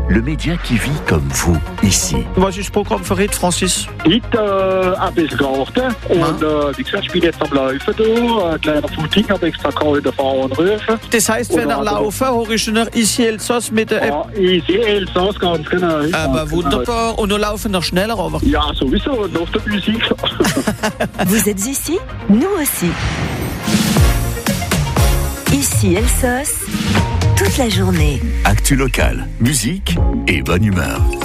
le média qui vit comme vous, ici. Was ist das Programm verrät, Francis? Heute ein bisschen gewartet und wie gesagt, ich bin jetzt am Laufen da, ein kleiner Footing, habe extra geholt, fahren rufen. Das heisst, wenn er laufen, höre ich noch Ici Elsass mit der App. Ja, Ici Elsass, ganz genau. Aber wunderbar. Und wir laufen noch schneller, aber... Ja, sowieso, nach der Musik. Vous êtes ici? Nous aussi. Ici Elsass, toute la journée. Actu local, musique et bonne humeur.